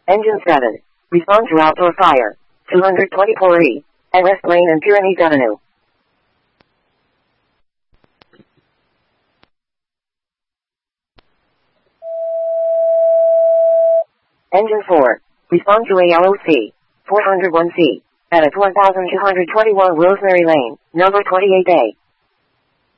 Engine 7. Respond to outdoor fire. 224E. At West Lane and Pyrenees Avenue. Engine 4. Respond to ALOC. 401C. At 1221 Rosemary Lane, number 28A.